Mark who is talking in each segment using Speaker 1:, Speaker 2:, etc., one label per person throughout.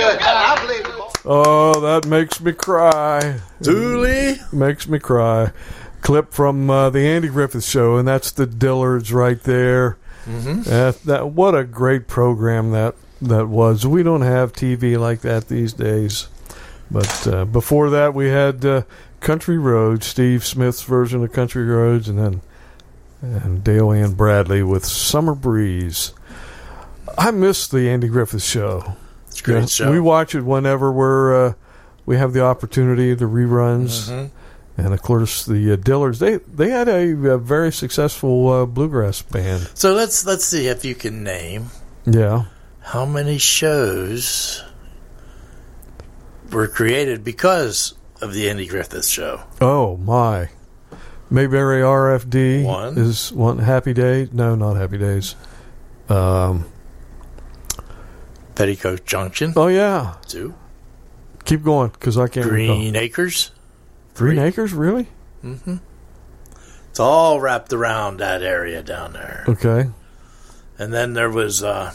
Speaker 1: I believe it.
Speaker 2: Oh, that makes me cry.
Speaker 3: Dooley
Speaker 2: Makes me cry. Clip from the Andy Griffith Show, and that's the Dillards right there. Mm-hmm. What a great program that was. We don't have TV like that these days. But before that, we had Country Roads, Steve Smith's version of Country Roads, and Dale Ann Bradley with Summer Breeze. I miss the Andy Griffith Show.
Speaker 3: It's a great show.
Speaker 2: We watch it whenever we have the opportunity, the reruns. Mm-hmm. And, of course, the Dillards, they had a very successful bluegrass band.
Speaker 3: So let's see if you can name how many shows were created because of the Andy Griffith Show.
Speaker 2: Oh, my. Mayberry RFD is one. Happy Days? No, not Happy Days.
Speaker 3: Petticoat Junction.
Speaker 2: Oh, yeah.
Speaker 3: 2.
Speaker 2: Keep going, because I can't
Speaker 3: Green
Speaker 2: recall.
Speaker 3: Acres.
Speaker 2: Green Acres, really?
Speaker 3: Mm-hmm. It's all wrapped around that area down there.
Speaker 2: Okay.
Speaker 3: And then there was, I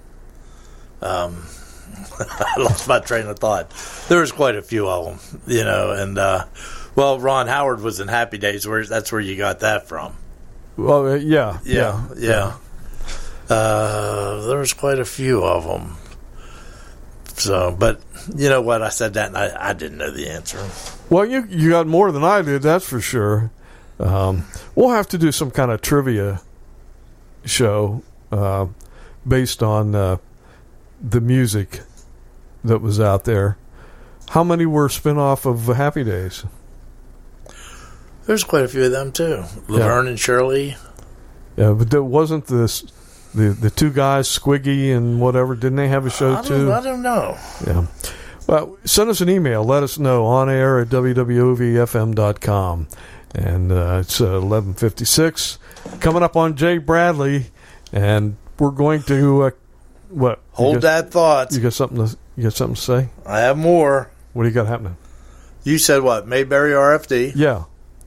Speaker 3: lost my train of thought. There was quite a few of them, and, Ron Howard was in Happy Days. That's where you got that from.
Speaker 2: Well, yeah.
Speaker 3: There was quite a few of them. So, but you know what? I said that, and I didn't know the answer.
Speaker 2: Well, you got more than I did, that's for sure. We'll have to do some kind of trivia show based on the music that was out there. How many were spin-off of Happy Days?
Speaker 3: There's quite a few of them, too. Laverne and Shirley.
Speaker 2: Yeah, but there wasn't this... The two guys, Squiggy and whatever, didn't they have a show too?
Speaker 3: I don't know.
Speaker 2: Yeah. Well, send us an email. Let us know on air at wwovfm.com. And it's 11:56. Coming up on Jay Bradley, and we're going to what?
Speaker 3: Hold that thought.
Speaker 2: You got something to say?
Speaker 3: I have more.
Speaker 2: What do you got happening?
Speaker 3: You said what? Mayberry RFD.
Speaker 2: Yeah.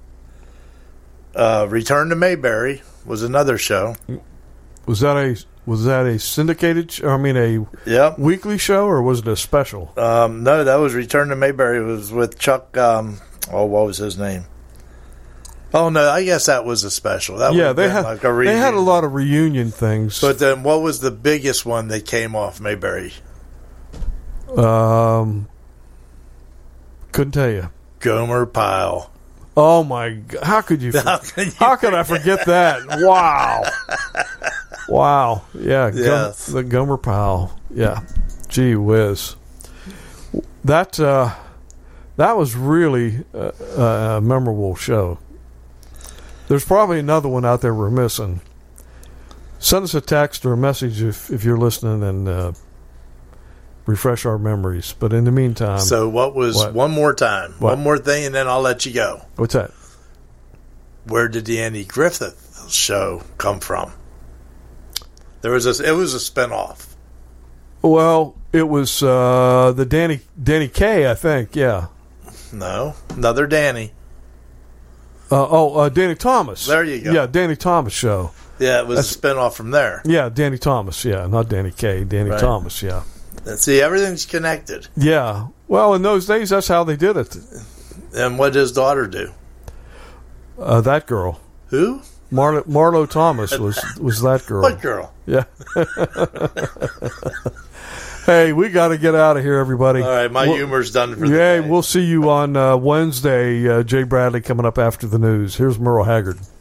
Speaker 3: Return to Mayberry was another show.
Speaker 2: Was that a syndicated a weekly show, or was it a special?
Speaker 3: No, that was Return to Mayberry. It was with Chuck, what was his name? Oh, no, I guess that was a special. They had
Speaker 2: a lot of reunion things.
Speaker 3: But then what was the biggest one that came off Mayberry?
Speaker 2: Couldn't tell you.
Speaker 3: Gomer Pyle.
Speaker 2: Oh, my God. How could I forget that? Wow. Wow. Yeah.
Speaker 3: Yes.
Speaker 2: The Gomer Pyle. Yeah. Gee whiz. That was really a memorable show. There's probably another one out there we're missing. Send us a text or a message if you're listening and refresh our memories. But in the meantime...
Speaker 3: So one more time. What? One more thing, and then I'll let you go.
Speaker 2: What's that?
Speaker 3: Where did the Andy Griffith Show come from? It was a spinoff.
Speaker 2: Well, it was the Danny Kaye, I think. Yeah.
Speaker 3: No, another Danny.
Speaker 2: Danny Thomas.
Speaker 3: There you go.
Speaker 2: Yeah, Danny Thomas Show.
Speaker 3: Yeah, it was a spinoff from there.
Speaker 2: Yeah, Danny Thomas. Yeah, not Danny Kaye. Danny Thomas. Yeah.
Speaker 3: See, everything's connected.
Speaker 2: Yeah. Well, in those days, that's how they did it.
Speaker 3: And what did his daughter do?
Speaker 2: That girl.
Speaker 3: Who?
Speaker 2: Marlo Thomas was that girl.
Speaker 3: What girl?
Speaker 2: Yeah. Hey, we got to get out of here, everybody.
Speaker 3: All right, my humor's done for the day.
Speaker 2: We'll see you on Wednesday. Jay Bradley coming up after the news. Here's Merle Haggard.